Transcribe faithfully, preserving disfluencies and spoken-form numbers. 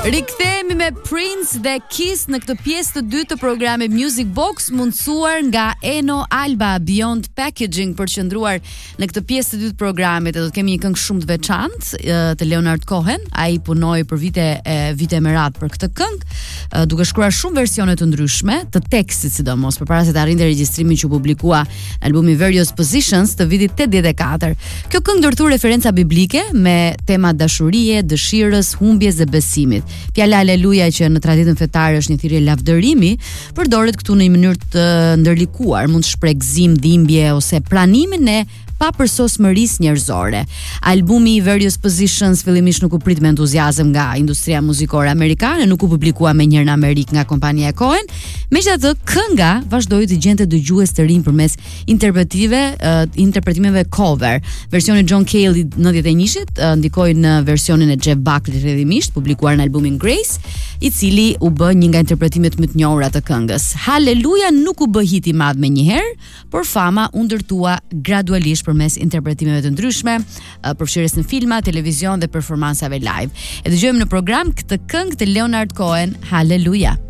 Rikthehemi me Prince dhe Kiss në këtë pjesë të dytë të programit Music Box, mundsuar nga Eno Alba Beyond Packaging, për të qëndruar në këtë pjesë të dytë të programit. Do të kemi një këngë shumë të veçantë të Leonard Cohen. Ai punoi për vite e vite me radhë për këtë këngë, duke shkruar shumë versione të ndryshme të tekstit, sidomos përpara se të arrinte regjistrimin që u publikua albumi Various Positions të vitit tetëdhjetë e katër. Kjo këngë ndërthur referenca biblike me tema dashurie, dëshirës, humbjes dhe besimit. Fjala aleluja, që në traditën fetare është një thirrje lavdërimi, përdoret këtu në një mënyrë të ndërlikuar, mund të shpreh gëzim, dhimbje ose pranimin e papërsosmërisë njerëzore. Albumi Various Positions fillimisht nuk u prit me entuziazëm nga industria muzikore amerikane, nuk u publikua me njërë në Amerikë nga kompania Cohen, megjithatë kënga vazhdoi të gjente dëgjues të rinj përmes interpretive, uh, interpretimeve cover. Versioni John Cale i nëntëdhjetë e njëzet uh, ndikoi në versionin e Jeff Buckley rrjedhimisht, publikuar në albumin Grace, i cili u bë një nga interpretimet më të njohura të këngës. Haleluja nuk u bë hit i madh me njëherë, por fama u ndërtua gradualisht përmes interpretimeve të ndryshme, përfshirjes në filma, televizion dhe performansave live. E dëgjojmë në program këtë këngë të Leonard Cohen, Haleluja.